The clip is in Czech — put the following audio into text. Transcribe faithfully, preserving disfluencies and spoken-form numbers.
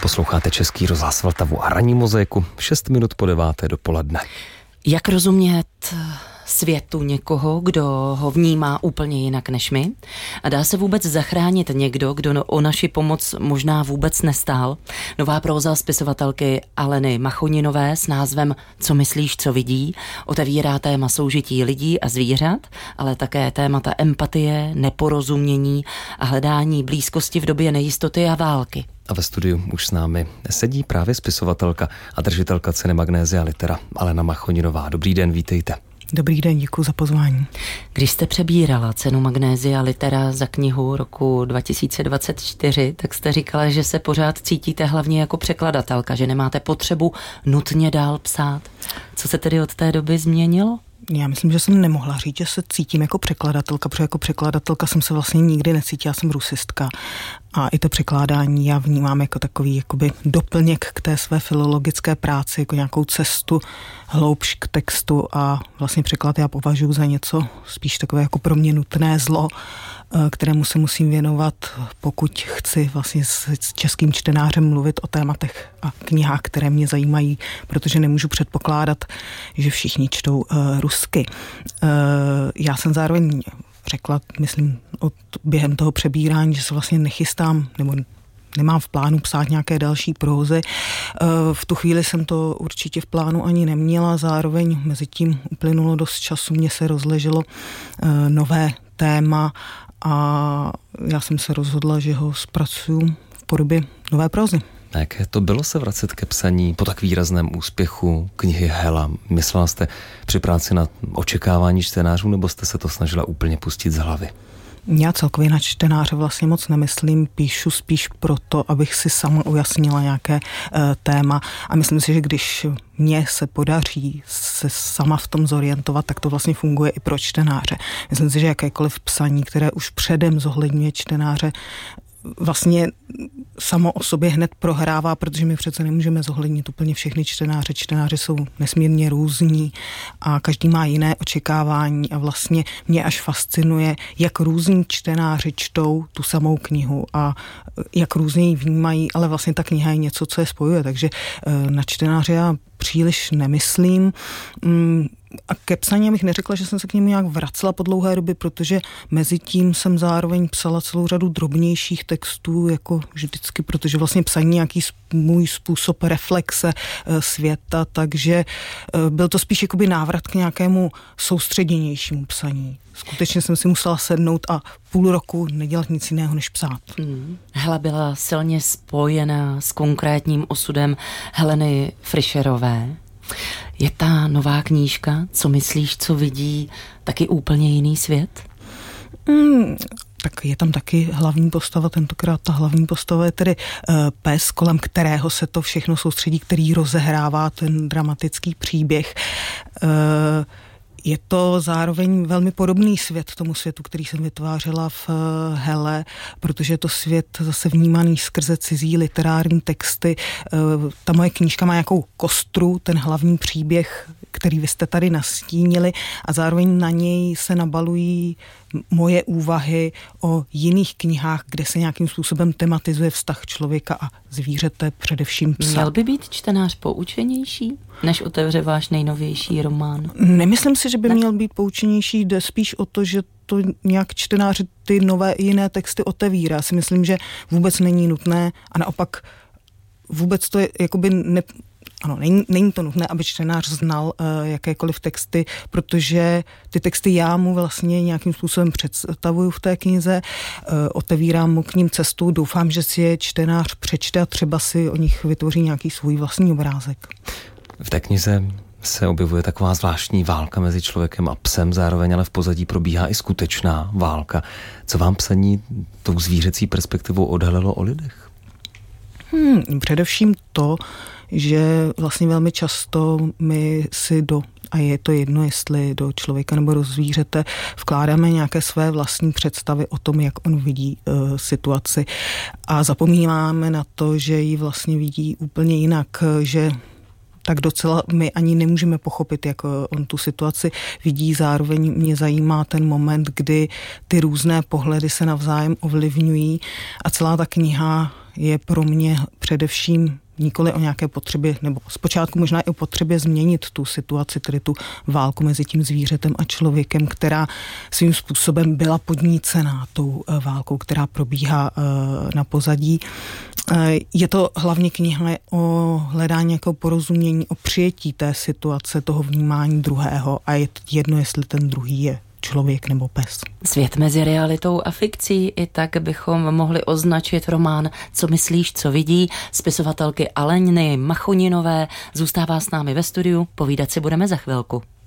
Posloucháte Český rozhlas Vltavu a ranní mozaiku, šest minut po deváté dopoledne. Jak rozumět světu někoho, kdo ho vnímá úplně jinak než my? A dá se vůbec zachránit někdo, kdo o naši pomoc možná vůbec nestál? Nová próza spisovatelky Aleny Machoninové s názvem Co myslíš, co vidí otevírá téma soužití lidí a zvířat, ale také témata empatie, neporozumění a hledání blízkosti v době nejistoty a války. A ve studiu už s námi sedí právě spisovatelka a držitelka ceny Magnesia Litera Alena Machoninová. Dobrý den, vítejte. Dobrý den, děkuji za pozvání. Když jste přebírala cenu Magnesia Litera za knihu roku dva tisíce dvacet čtyři, tak jste říkala, že se pořád cítíte hlavně jako překladatelka, že nemáte potřebu nutně dál psát. Co se tedy od té doby změnilo? Já myslím, že jsem nemohla říct, že se cítím jako překladatelka, protože jako překladatelka jsem se vlastně nikdy necítila, jsem rusistka. A i to překládání já vnímám jako takový jakoby doplněk k té své filologické práci, jako nějakou cestu hloubš k textu a vlastně překlad já považuji za něco spíš takové jako pro mě nutné zlo, kterému se musím věnovat, pokud chci vlastně s českým čtenářem mluvit o tématech a knihách, které mě zajímají, protože nemůžu předpokládat, že všichni čtou uh, rusky. Uh, já jsem zároveň řekla, myslím, od, během toho přebírání, že se vlastně nechystám, nebo nemám v plánu psát nějaké další prózy. V tu chvíli jsem to určitě v plánu ani neměla, zároveň mezi tím uplynulo dost času, mně se rozleželo nové téma a já jsem se rozhodla, že ho zpracuju v podobě nové prózy. A jaké to bylo se vracet ke psaní po tak výrazném úspěchu knihy Hela? Myslela jste při práci na očekávání čtenářů, nebo jste se to snažila úplně pustit z hlavy? Já celkově na čtenáře vlastně moc nemyslím, píšu spíš proto, abych si sama ujasnila nějaké uh, téma a myslím si, že když mně se podaří se sama v tom zorientovat, tak to vlastně funguje i pro čtenáře. Myslím si, že jakékoliv psaní, které už předem zohledňuje čtenáře, vlastně samo o sobě hned prohrává, protože my přece nemůžeme zohlednit úplně všechny čtenáře. Čtenáři jsou nesmírně různí a každý má jiné očekávání a vlastně mě až fascinuje, jak různí čtenáři čtou tu samou knihu a jak různě ji vnímají, ale vlastně ta kniha je něco, co je spojuje, takže na čtenáře já příliš nemyslím. A ke psaní bych neřekla, že jsem se k němu nějak vracela po dlouhé době, protože mezi tím jsem zároveň psala celou řadu drobnějších textů, jako vždycky, protože vlastně psaní nějaký můj způsob reflexe světa, takže byl to spíš jakoby návrat k nějakému soustředěnějšímu psaní. Skutečně jsem si musela sednout a půl roku nedělat nic jiného, než psát. Hmm. Hela byla silně spojená s konkrétním osudem Heleny Fischerové. Je ta nová knížka, Co myslíš, co vidí, taky úplně jiný svět? Hmm, tak je tam taky hlavní postava, tentokrát ta hlavní postava je tedy uh, pes, kolem kterého se to všechno soustředí, který rozehrává ten dramatický příběh. Uh, Je to zároveň velmi podobný svět tomu světu, který jsem vytvářela v Hele, protože je to svět zase vnímaný skrze cizí literární texty. Ta moje knížka má nějakou kostru, ten hlavní příběh, který vy jste tady nastínili a zároveň na něj se nabalují moje úvahy o jiných knihách, kde se nějakým způsobem tematizuje vztah člověka a zvířete, především psa. Měl by být čtenář poučenější, než otevře váš nejnovější román? Nemyslím si, že by ne? měl být poučenější, jde spíš o to, že to nějak čtenáři ty nové jiné texty otevírá. Já si myslím, že vůbec není nutné a naopak vůbec to je jakoby ne, ano, není, není to nutné, aby čtenář znal uh, jakékoliv texty, protože ty texty já mu vlastně nějakým způsobem představuju v té knize, uh, otevírám mu k ním cestu, doufám, že si je čtenář přečte a třeba si o nich vytvoří nějaký svůj vlastní obrázek. V té knize se objevuje taková zvláštní válka mezi člověkem a psem, zároveň ale v pozadí probíhá i skutečná válka. Co vám psaní tou zvířecí perspektivou odhalilo o lidech? Hmm, především to, že vlastně velmi často my si do, a je to jedno, jestli do člověka nebo do zvířete, vkládáme nějaké své vlastní představy o tom, jak on vidí uh, situaci a zapomínáme na to, že ji vlastně vidí úplně jinak, že tak docela my ani nemůžeme pochopit, jak on tu situaci vidí. Zároveň mě zajímá ten moment, kdy ty různé pohledy se navzájem ovlivňují a celá ta kniha je pro mě především nikoli o nějaké potřebě, nebo zpočátku možná i o potřebě změnit tu situaci, tedy tu válku mezi tím zvířetem a člověkem, která svým způsobem byla podnícená tou válkou, která probíhá na pozadí. Je to hlavně kniha o hledání nějakého porozumění, o přijetí té situace, toho vnímání druhého a je jedno, jestli ten druhý je člověk nebo pes. Svět mezi realitou a fikcí, i tak bychom mohli označit román Co myslíš, co vidí, spisovatelky Aleny Machoninové. Zůstává s námi ve studiu, povídat si budeme za chvilku.